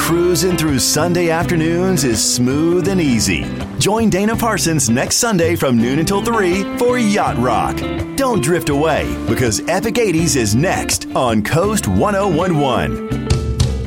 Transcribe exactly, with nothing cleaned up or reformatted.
cruising through Sunday afternoons is smooth and easy. Join Dana Parsons next Sunday from noon until three for Yacht Rock. Don't drift away, because Epic eighties is next on Coast ten eleven.